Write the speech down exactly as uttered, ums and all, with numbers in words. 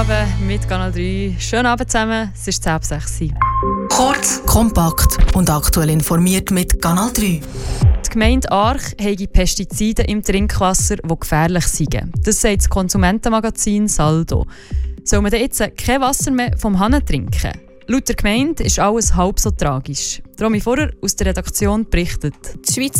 Mit Kanal drei. Schönen Abend zusammen, es ist zehn Uhr sechs. Kurz, kompakt und aktuell informiert mit Kanal drei. Die Gemeinde Arch habe Pestizide im Trinkwasser, die gefährlich sind. Das sagt das Konsumentenmagazin Saldo. Soll man jetzt kein Wasser mehr vom Hahn trinken? Laut der Gemeinde ist alles halb so tragisch. Romy Vorer aus der Redaktion berichtet. Die Schweiz